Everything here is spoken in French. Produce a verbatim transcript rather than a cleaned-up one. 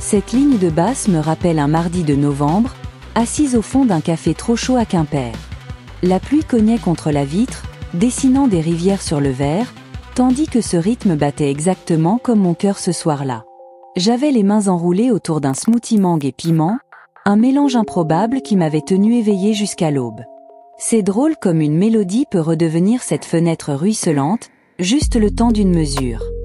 Cette ligne de basse me rappelle un mardi de novembre, assise au fond d'un café trop chaud à Quimper. La pluie cognait contre la vitre, dessinant des rivières sur le verre, tandis que ce rythme battait exactement comme mon cœur ce soir-là. J'avais les mains enroulées autour d'un smoothie mangue et piment, un mélange improbable qui m'avait tenu éveillée jusqu'à l'aube. C'est drôle comme une mélodie peut redevenir cette fenêtre ruisselante, juste le temps d'une mesure.